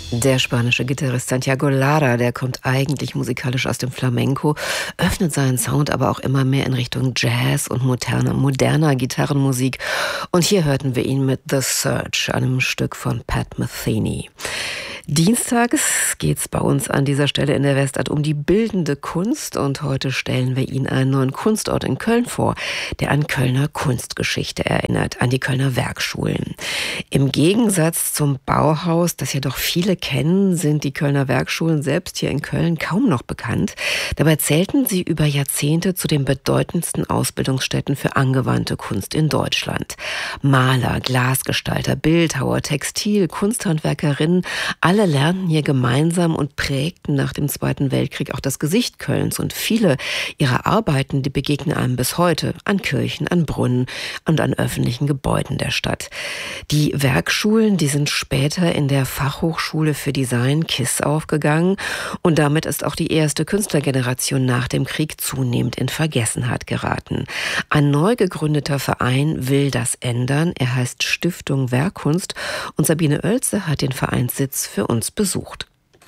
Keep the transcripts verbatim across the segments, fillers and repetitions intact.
Der spanische Gitarrist Santiago Lara, der kommt eigentlich musikalisch aus dem Flamenco, öffnet seinen Sound aber auch immer mehr in Richtung Jazz und moderner, moderner Gitarrenmusik. Und hier hörten wir ihn mit The Search, einem Stück von Pat Metheny. Dienstags geht's bei uns an dieser Stelle in der Westart um die bildende Kunst und heute stellen wir Ihnen einen neuen Kunstort in Köln vor, der an Kölner Kunstgeschichte erinnert, an die Kölner Werkschulen. Im Gegensatz zum Bauhaus, das ja doch viele kennen, sind die Kölner Werkschulen selbst hier in Köln kaum noch bekannt. Dabei zählten sie über Jahrzehnte zu den bedeutendsten Ausbildungsstätten für angewandte Kunst in Deutschland. Maler, Glasgestalter, Bildhauer, Textil, Kunsthandwerkerinnen, alle Alle lernten hier gemeinsam und prägten nach dem Zweiten Weltkrieg auch das Gesicht Kölns. Und viele ihrer Arbeiten, die begegnen einem bis heute an Kirchen, an Brunnen und an öffentlichen Gebäuden der Stadt. Die Werkschulen, die sind später in der Fachhochschule für Design K I S S aufgegangen. Und damit ist auch die erste Künstlergeneration nach dem Krieg zunehmend in Vergessenheit geraten. Ein neu gegründeter Verein will das ändern. Er heißt Stiftung Werkkunst. Und Sabine Oelze hat den Vereinssitz für uns besucht.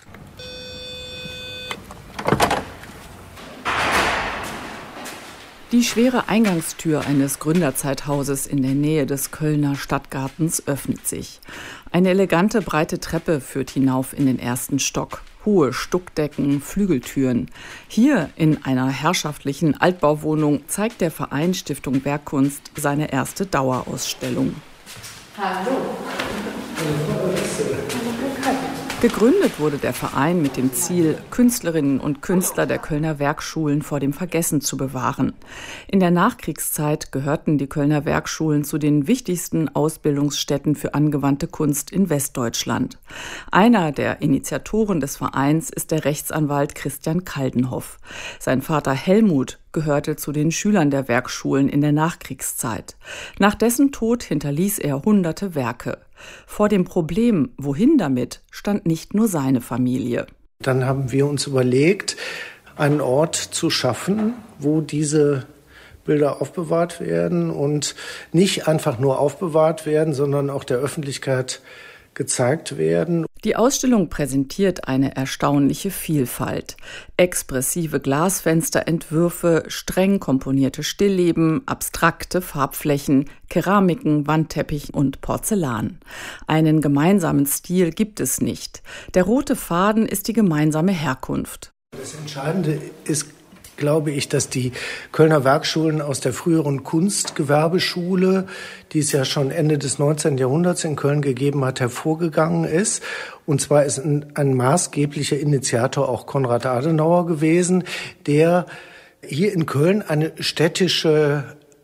Die schwere Eingangstür eines Gründerzeithauses in der Nähe des Kölner Stadtgartens öffnet sich. Eine elegante, breite Treppe führt hinauf in den ersten Stock. Hohe Stuckdecken, Flügeltüren. Hier in einer herrschaftlichen Altbauwohnung zeigt der Verein Stiftung Werkkunst seine erste Dauerausstellung. Hallo. Gegründet wurde der Verein mit dem Ziel, Künstlerinnen und Künstler der Kölner Werkschulen vor dem Vergessen zu bewahren. In der Nachkriegszeit gehörten die Kölner Werkschulen zu den wichtigsten Ausbildungsstätten für angewandte Kunst in Westdeutschland. Einer der Initiatoren des Vereins ist der Rechtsanwalt Christian Kaldenhoff. Sein Vater Helmut gehörte zu den Schülern der Werkschulen in der Nachkriegszeit. Nach dessen Tod hinterließ er hunderte Werke. Vor dem Problem, wohin damit, stand nicht nur seine Familie. Dann haben wir uns überlegt, einen Ort zu schaffen, wo diese Bilder aufbewahrt werden und nicht einfach nur aufbewahrt werden, sondern auch der Öffentlichkeit gezeigt werden. Die Ausstellung präsentiert eine erstaunliche Vielfalt. Expressive Glasfensterentwürfe, streng komponierte Stillleben, abstrakte Farbflächen, Keramiken, Wandteppich und Porzellan. Einen gemeinsamen Stil gibt es nicht. Der rote Faden ist die gemeinsame Herkunft. Das Entscheidende ist, glaube ich, dass die Kölner Werkschulen aus der früheren Kunstgewerbeschule, die es ja schon Ende des neunzehnten Jahrhunderts in Köln gegeben hat, hervorgegangen ist. Und zwar ist ein, ein maßgeblicher Initiator auch Konrad Adenauer gewesen, der hier in Köln eine städtische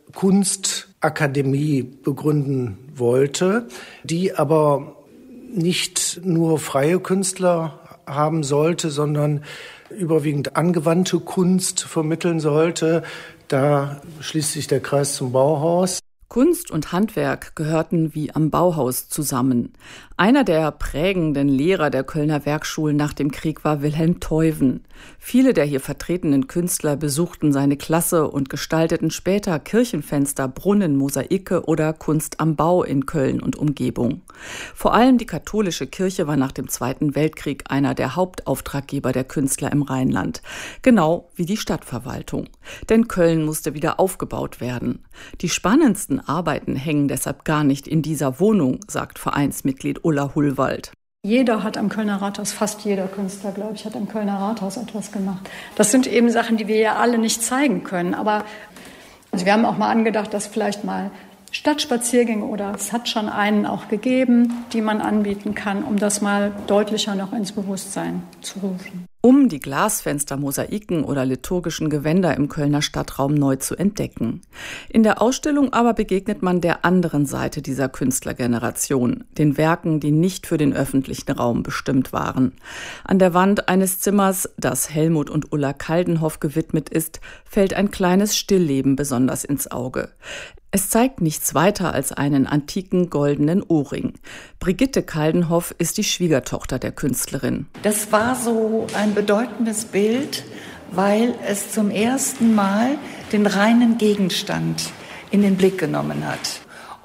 Kunstakademie begründen wollte, die aber nicht nur freie Künstler haben sollte, sondern überwiegend angewandte Kunst vermitteln sollte. Da schließt sich der Kreis zum Bauhaus. Kunst und Handwerk gehörten wie am Bauhaus zusammen. Einer der prägenden Lehrer der Kölner Werkschulen nach dem Krieg war Wilhelm Teuwen. Viele der hier vertretenen Künstler besuchten seine Klasse und gestalteten später Kirchenfenster, Brunnen, Mosaike oder Kunst am Bau in Köln und Umgebung. Vor allem die katholische Kirche war nach dem Zweiten Weltkrieg einer der Hauptauftraggeber der Künstler im Rheinland. Genau wie die Stadtverwaltung. Denn Köln musste wieder aufgebaut werden. Die spannendsten Arbeiten hängen deshalb gar nicht in dieser Wohnung, sagt Vereinsmitglied Ulla Hullwald. Jeder hat am Kölner Rathaus, fast jeder Künstler, glaube ich, hat am Kölner Rathaus etwas gemacht. Das sind eben Sachen, die wir ja alle nicht zeigen können. Aber also wir haben auch mal angedacht, dass vielleicht mal Stadtspaziergänge oder es hat schon einen auch gegeben, die man anbieten kann, um das mal deutlicher noch ins Bewusstsein zu rufen. Um die Glasfenster, Mosaiken oder liturgischen Gewänder im Kölner Stadtraum neu zu entdecken. In der Ausstellung aber begegnet man der anderen Seite dieser Künstlergeneration, den Werken, die nicht für den öffentlichen Raum bestimmt waren. An der Wand eines Zimmers, das Helmut und Ulla Kaldenhoff gewidmet ist, fällt ein kleines Stillleben besonders ins Auge. Es zeigt nichts weiter als einen antiken goldenen Ohrring. Brigitte Kaldenhoff ist die Schwiegertochter der Künstlerin. Das war so ein bedeutendes Bild, weil es zum ersten Mal den reinen Gegenstand in den Blick genommen hat.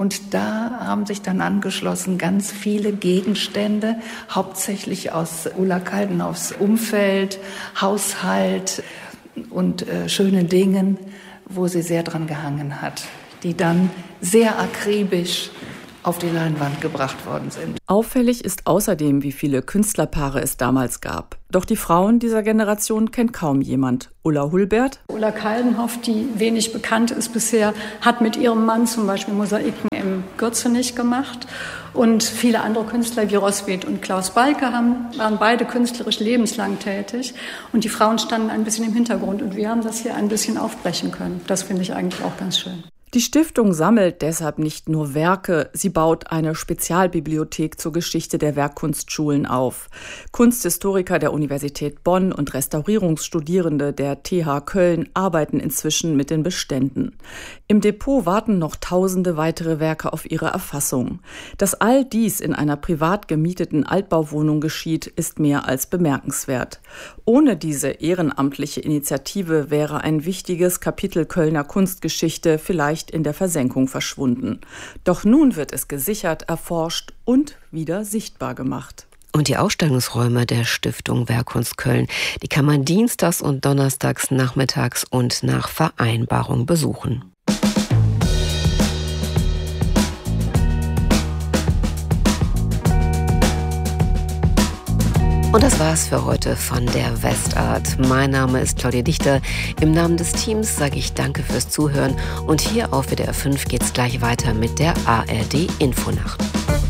Und da haben sich dann angeschlossen ganz viele Gegenstände, hauptsächlich aus Ulla Kaldenhoffs Umfeld, Haushalt und äh, schönen Dingen, wo sie sehr dran gehangen hat, die dann sehr akribisch auf die Leinwand gebracht worden sind. Auffällig ist außerdem, wie viele Künstlerpaare es damals gab. Doch die Frauen dieser Generation kennt kaum jemand. Ulla Hulbert. Ulla Kaldenhoff, die wenig bekannt ist bisher, hat mit ihrem Mann zum Beispiel Mosaiken im Gürzenich gemacht. Und viele andere Künstler wie Roswitha und Klaus Balke haben, waren beide künstlerisch lebenslang tätig. Und die Frauen standen ein bisschen im Hintergrund. Und wir haben das hier ein bisschen aufbrechen können. Das finde ich eigentlich auch ganz schön. Die Stiftung sammelt deshalb nicht nur Werke, sie baut eine Spezialbibliothek zur Geschichte der Werkkunstschulen auf. Kunsthistoriker der Universität Bonn und Restaurierungsstudierende der T H Köln arbeiten inzwischen mit den Beständen. Im Depot warten noch tausende weitere Werke auf ihre Erfassung. Dass all dies in einer privat gemieteten Altbauwohnung geschieht, ist mehr als bemerkenswert. Ohne diese ehrenamtliche Initiative wäre ein wichtiges Kapitel Kölner Kunstgeschichte vielleicht in der Versenkung verschwunden. Doch nun wird es gesichert, erforscht und wieder sichtbar gemacht. Und die Ausstellungsräume der Stiftung Werkkunst Köln, die kann man dienstags und donnerstags nachmittags und nach Vereinbarung besuchen. Und das war's für heute von der Westart. Mein Name ist Claudia Dichter. Im Namen des Teams sage ich danke fürs Zuhören. Und hier auf W D R fünf geht's gleich weiter mit der A R D Infonacht.